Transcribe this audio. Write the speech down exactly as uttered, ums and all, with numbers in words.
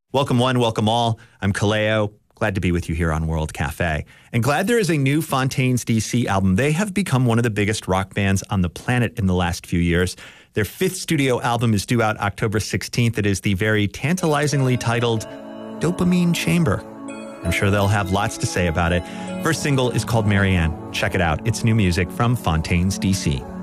Welcome one, welcome all. I'm Kaleo. Glad to be with you here on World Cafe. And glad there is a new Fontaines D C album. They have become one of the biggest rock bands on the planet in the last few years. Their fifth studio album is due out October sixteenth. It is the very tantalizingly titled Dopamine Chamber. I'm sure they'll have lots to say about it. First single is called Marianne. Check it out. It's new music from Fontaines D C.